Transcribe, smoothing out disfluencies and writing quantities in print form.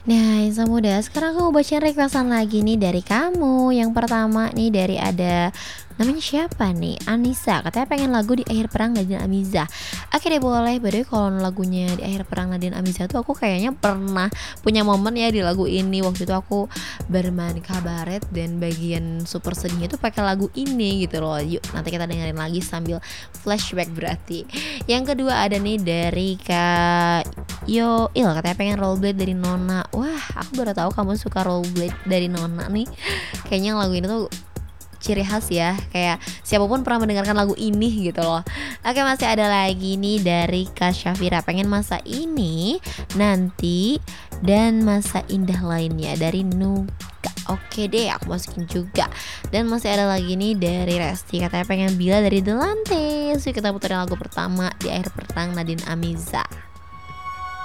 Nah, Insan Muda, sekarang aku mau bacain requestan lagi nih dari kamu. Yang pertama nih dari ada namanya siapa nih? Anissa, katanya pengen lagu di akhir perang Nadine Amiza. Oke deh boleh. By the way, kalau lagunya di akhir perang Nadine Amiza tuh aku kayaknya pernah punya momen ya di lagu ini. Waktu itu aku bermain kabaret dan bagian super sedihnya tuh pakai lagu ini gitu loh. Yuk, nanti kita dengerin lagi sambil flashback berarti. Yang kedua ada nih dari Kak Il, katanya pengen rollerblade dari Nona. Wah, aku baru tahu kamu suka rollerblade dari Nona nih. Kayaknya lagu ini tuh ciri khas ya, kayak siapapun pernah mendengarkan lagu ini gitu loh. Oke, masih ada lagi nih dari Kak Syafira, pengen masa ini, nanti, dan masa indah lainnya dari Nuga. Oke deh, aku masukin juga. Dan masih ada lagi nih dari Resti, katanya pengen Bila dari Delante. So kita puterin lagu pertama di akhir pertang Nadine Amiza.